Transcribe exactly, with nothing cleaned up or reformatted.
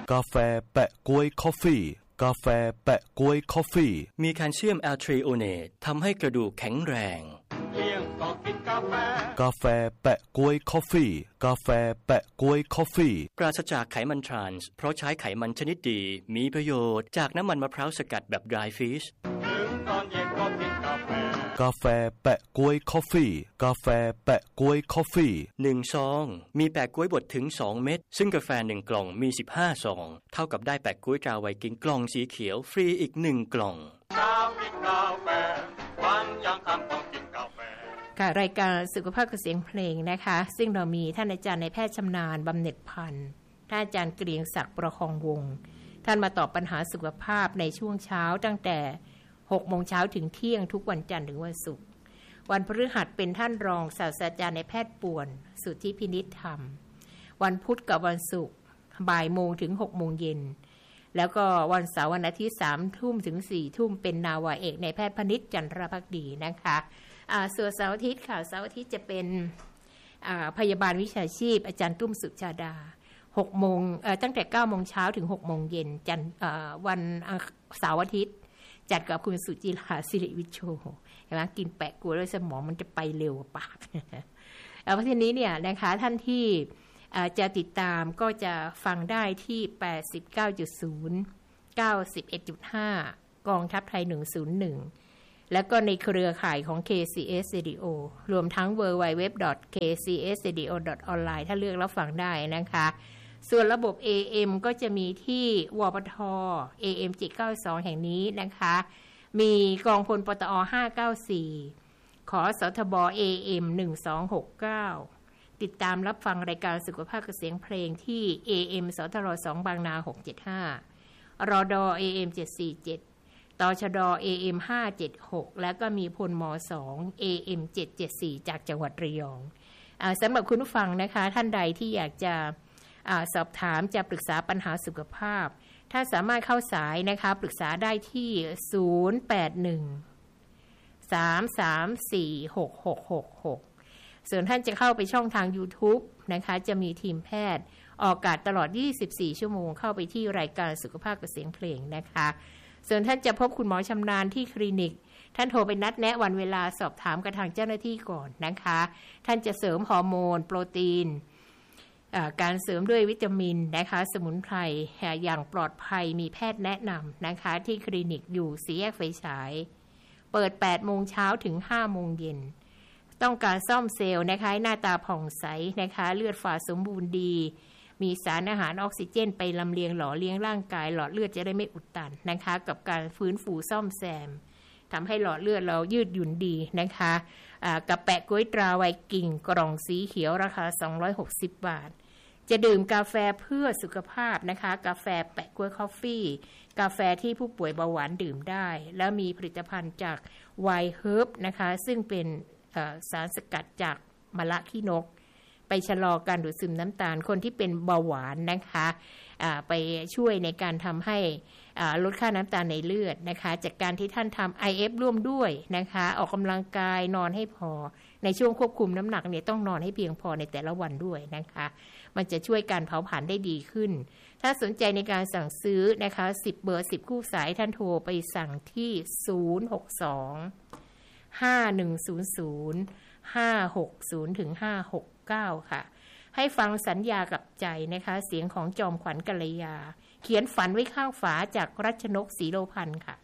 กาแฟแปะก๊วยคอฟฟี่กาแฟแปะก๊วยคอฟฟี่มีแคลเซียมแอลทริโอเนตทำให้กระดูกแข็งแรงเลี้ยงก็กินกาแฟกาแฟแปะก๊วยคอฟฟี่กาแฟแปะก๊วยคอฟฟี่ปราศจากไขมันทรานส์เพราะใช้ไขมันชนิดดีมีประโยชน์จากน้ำมันมะพร้าวสกัดแบบ dry fish ถึงตอนเย็นก็กินกาแฟกาแฟแปะก๊วยคอฟฟี่กาแฟแปะก๊วยคอฟฟี่หนึ่งซองมีแปะก๊วยบดถึงสองเม็ดซึ่งกาแฟหนึ่งกล่องมีสิบห้าซองเท่ากับได้แปะก๊วยตราไวกิ้งกล่องสีเขียวฟรีอีกหนึ่งกล่องชาบิกาแฟวันยังคำต้องกินกาแฟค่ะรายการสุขภาพกับเสียงเพลงนะคะซึ่งเรามีท่านอาจารย์นายแพทย์ชำนาญบำเหน็จพันธ์ท่านอาจารย์เกรียงศักดิ์ประคองวงศ์ท่านมาตอบปัญหาสุขภาพในช่วงเช้าตั้งแต่หกโมงเช้าถึงเที่ยงทุกวันจันทร์ถึงวันศุกร์วันพฤหัสเป็นท่านรองศาสตราจารย์นายแพทย์ป่วนสุทธิพินิจธรรมวันพุธกับวันศุกร์บ่ายโมงถึงหกโมงเย็นแล้วก็วันเสาร์วันอาทิตย์สามทุ่มถึงสี่ทุ่มเป็นนาวาเอกนายแพทย์พนิษฐ์จันทรภักดีนะคะอ่าส่วนเสาร์อาทิตย์ค่ะเสาร์อาทิตย์จะเป็นอ่าพยาบาลวิชาชีพอาจารย์ตุ้มสุชาดาหกโมงเอ่อตั้งแต่เก้าโมงเช้าถึงหกโมงเย็นจันทร์เอ่อวันเสาร์อาทิตย์จัดกับคุณสุจิราศิริวิชโชเห็นไหมกินแปะกลัวด้วยสมองมันจะไปเร็วกว่าปากเพราะฉะนั้นเนี่ยนะคะท่านที่จะติดตามก็จะฟังได้ที่ แปดสิบเก้าจุดศูนย์ เก้าสิบเอ็ดจุดห้า กองทัพไทยหนึ่งศูนย์หนึ่งแล้วก็ในเครือข่ายของ เค ซี เอส Radio รวมทั้ง ดับเบิลยู ดับเบิลยู ดับเบิลยู ดอท เค ซี เอส เรดิโอ ดอท ออนไลน์ ถ้าเลือกแล้วฟังได้นะคะส่วนระบบ เอ เอ็ม ก็จะมีที่วปท เอ เอ็ม เจ็ดเก้าสอง แห่งนี้นะคะมีกองพลปตอห้าเก้าสี่ขอสทบ เอ เอ็ม หนึ่งสองหกเก้าติดตามรับฟังรายการสุขภาพกับเสียงเพลงที่ เอ เอ็ม สทรสองบางนาหกเจ็ดห้ารด เอ เอ็ม เจ็ดสี่เจ็ดตชด เอ เอ็ม ห้าเจ็ดหกแล้วก็มีพลมสอง เอ เอ็ม เจ็ดเจ็ดสี่จากจังหวัดระยองอ่าสำหรับคุณผู้ฟังนะคะท่านใดที่อยากจะอ่าสอบถามจะปรึกษาปัญหาสุขภาพถ้าสามารถเข้าสายนะคะปรึกษาได้ที่ศูนย์ แปด หนึ่ง สาม สาม สี่ หก หก หก หกส่วนท่านจะเข้าไปช่องทาง YouTube นะคะจะมีทีมแพทย์ออกอากาศตลอดยี่สิบสี่ชั่วโมงเข้าไปที่รายการสุขภาพกับเสียงเพลงนะคะส่วนท่านจะพบคุณหมอชำนาญที่คลินิกท่านโทรไปนัดแนะวันเวลาสอบถามกับทางเจ้าหน้าที่ก่อนนะคะท่านจะเสริมฮอร์โมนโปรตีนการเสริมด้วยวิตามินนะคะสมุนไพรอย่างปลอดภัยมีแพทย์แนะนำนะคะที่คลินิกอยู่สี่แยกไฟฉายเปิด แปดโมงเช้าถึง ห้าโมงเย็นต้องการซ่อมเซลล์นะคะหน้าตาผ่องใสนะคะเลือดฝาดสมบูรณ์ดีมีสารอาหารออกซิเจนไปลำเลียงหล่อเลี้ยงร่างกายหลอดเลือดจะได้ไม่อุดตันนะคะกับการฟื้นฟูซ่อมแซมทำให้หลอดเลือดเรายืดหยุ่นดีนะคะกับแปะก๊วยตราไวกิ้งกล่องสีเขียวราคาสองร้อยหกสิบบาทจะดื่มกาแฟเพื่อสุขภาพนะคะกาแฟแปะก๊วยคอฟฟี่กาแฟที่ผู้ป่วยเบาหวานดื่มได้แล้วมีผลิตภัณฑ์จากไวน์เฮิร์บนะคะซึ่งเป็นสารสกัดจากมะละขี้นกไปชะลอการดูดซึมน้ำตาลคนที่เป็นเบาหวานนะคะไปช่วยในการทำให้ลดค่าน้ำตาลในเลือดนะคะจากการที่ท่านทำ ไอ เอฟ ร่วมด้วยนะคะออกกำลังกายนอนให้พอในช่วงควบคุมน้ำหนักเนี่ยต้องนอนให้เพียงพอในแต่ละวันด้วยนะคะมันจะช่วยการเผาผลาญได้ดีขึ้นถ้าสนใจในการสั่งซื้อนะคะสิบเบอร์สิบคู่สายท่านโทรไปสั่งที่ศูนย์ หก สอง ห้า หนึ่ง ศูนย์ ศูนย์ ห้า หก ศูนย์ ถึง ห้า หก เก้าค่ะให้ฟังสัญญากับใจนะคะเสียงของจอมขวัญกัลยาเขียนฝันไว้ข้างฝาจากรัชนกศรีโลพันธ์ค่ะ